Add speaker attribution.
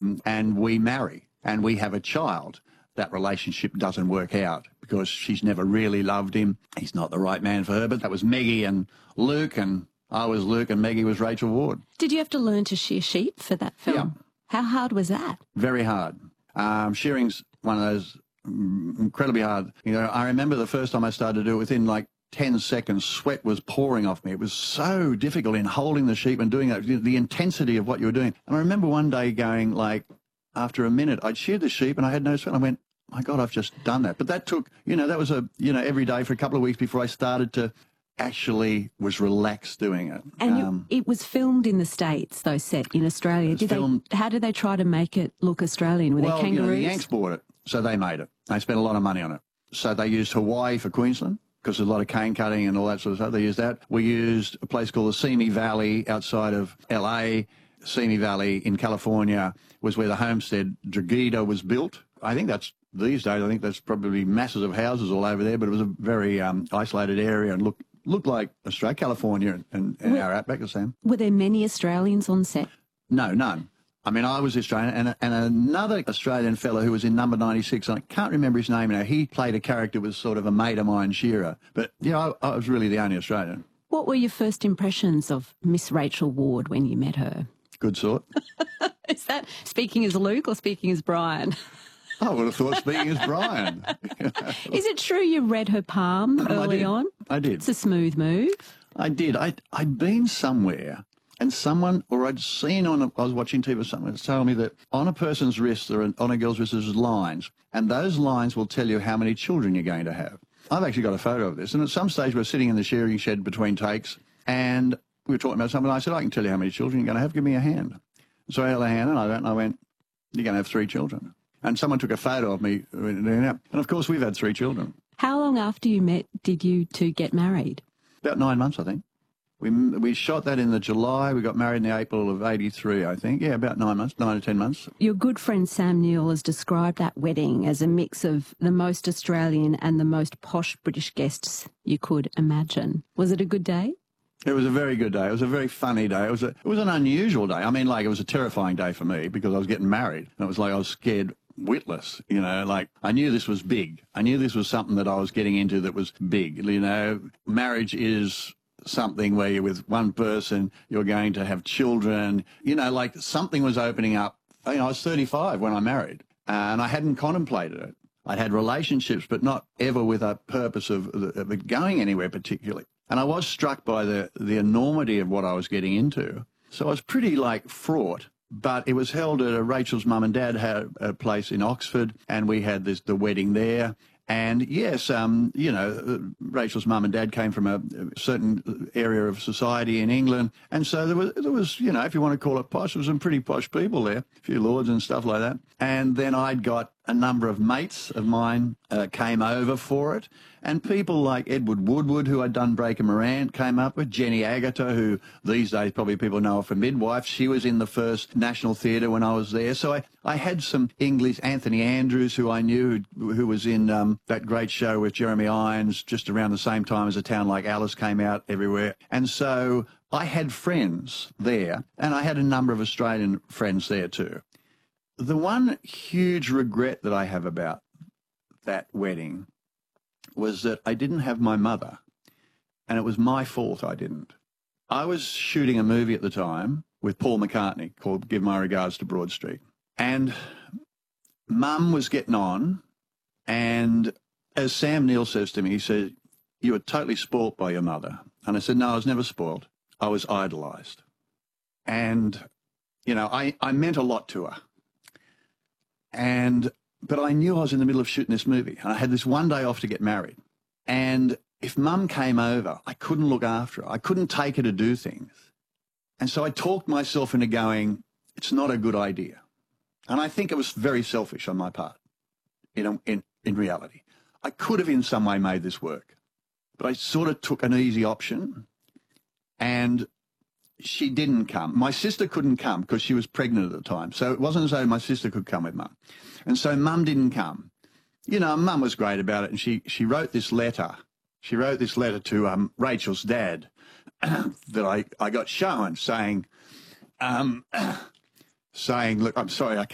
Speaker 1: and we marry and we have a child. That relationship doesn't work out because she's never really loved him. He's not the right man for her. But that was Maggie and Luke, and I was Luke, and Maggie was Rachel Ward.
Speaker 2: Did you have to learn to shear sheep for that film?
Speaker 1: Yeah.
Speaker 2: How hard was that?
Speaker 1: Very hard. Shearing's one of those incredibly hard. You know, I remember the first time I started to do it, within like 10 seconds, sweat was pouring off me. It was so difficult in holding the sheep and doing that, the intensity of what you were doing. And I remember one day going, like, after a minute, I'd sheared the sheep and I had no sweat. I went, my God, I've just done that. But that took, that was every day for a couple of weeks before I started to actually was relaxed doing it.
Speaker 2: And it was filmed in the States, though, set in Australia. How did they try to make it look Australian? Were there kangaroos?
Speaker 1: The Yanks bought it, so they made it. They spent a lot of money on it. So they used Hawaii for Queensland, because there's a lot of cane cutting and all that sort of stuff. They used that. We used a place called the Simi Valley outside of LA. Simi Valley in California was where the homestead Dragido was built. I think that's, these days, I think that's probably masses of houses all over there, but it was a very isolated area and looked like Australia, California and our outback, Sam.
Speaker 2: Were there many Australians on set?
Speaker 1: No, none. I mean, I was Australian, and another Australian fellow who was in Number 96, and I can't remember his name now, he played a character who was sort of a mate of mine, shearer. But, I was really the only Australian. What
Speaker 2: were your first impressions of Miss Rachel Ward when you met her?
Speaker 1: Good sort.
Speaker 2: Is that speaking as Luke or speaking as Brian?
Speaker 1: I would have thought speaking as Brian.
Speaker 2: Is it true you read her palm early on?
Speaker 1: I did.
Speaker 2: It's a smooth move.
Speaker 1: I did. I'd been somewhere and I'd seen I was watching TV, someone told me that on a person's wrist or on a girl's wrist there's lines, and those lines will tell you how many children you're going to have. I've actually got a photo of this, and at some stage we're sitting in the shearing shed between takes, and we were talking about something, and I said, I can tell you how many children you're going to have, give me a hand. So I held a hand, and I went, you're going to have 3 children. And someone took a photo of me doing that. And, of course, we've had 3 children.
Speaker 2: How long after you met did you two get married?
Speaker 1: About 9 months, I think. We shot that in the July. We got married in the April of 83, I think. Yeah, about 9 months, 9 or 10 months.
Speaker 2: Your good friend Sam Neill has described that wedding as a mix of the most Australian and the most posh British guests you could imagine. Was it a good day?
Speaker 1: It was a very good day. It was a very funny day. It was an unusual day. I mean, like, it was a terrifying day for me because I was getting married. And it was like I was scared witless, like I knew this was big. I knew this was something that I was getting into that was big. Marriage is something where you're with one person, you're going to have children, like something was opening up. I was 35 when I married and I hadn't contemplated it. I'd had relationships, but not ever with a purpose of it going anywhere particularly. And I was struck by the enormity of what I was getting into. So I was pretty fraught. But it was held at Rachel's mum and dad had a place in Oxford, and we had the wedding there. And yes, Rachel's mum and dad came from a certain area of society in England, and so there was, if you want to call it posh, there was some pretty posh people there, a few lords and stuff like that. And then I'd got a number of mates of mine came over for it, and people like Edward Woodward, who I'd done Breaker Morant, came up with Jenny Agutter, who these days probably people know her for Midwife. She was in the first National Theatre when I was there. So I had some English, Anthony Andrews, who I knew, who was in that great show with Jeremy Irons just around the same time as A Town Like Alice came out everywhere. And so I had friends there, and I had a number of Australian friends there too. The one huge regret that I have about that wedding was that I didn't have my mother, and it was my fault I didn't. I was shooting a movie at the time with Paul McCartney called Give My Regards to Broad Street, and Mum was getting on, and as Sam Neill says to me, he said, you were totally spoilt by your mother. And I said, no, I was never spoilt. I was idolised. And, I meant a lot to her. But I knew I was in the middle of shooting this movie, and I had this one day off to get married. And if Mum came over, I couldn't look after her. I couldn't take her to do things. And so I talked myself into going, it's not a good idea. And I think it was very selfish on my part, in reality. I could have in some way made this work, but I sort of took an easy option, and she didn't come. My sister couldn't come because she was pregnant at the time. So it wasn't as though my sister could come with Mum. And so Mum didn't come. Mum was great about it. And she wrote this letter. She wrote this letter to Rachel's dad that I got shown saying, look, I'm sorry, I can't